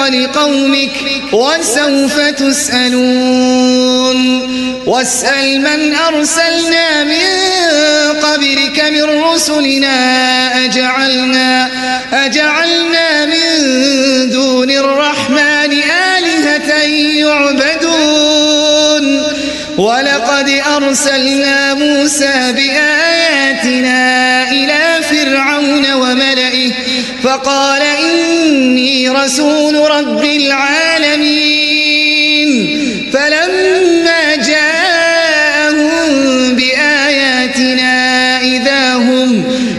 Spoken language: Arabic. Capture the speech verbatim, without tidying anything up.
شيطان قومك وسوف تسألون واسأل من أرسلنا من قبلك من رسلنا أجعلنا, أجعلنا من دون الرحمن آلهة يعبدون ولقد أرسلنا موسى بآياتنا إلى فرعون وملئه فقال إني رسول رب العالمين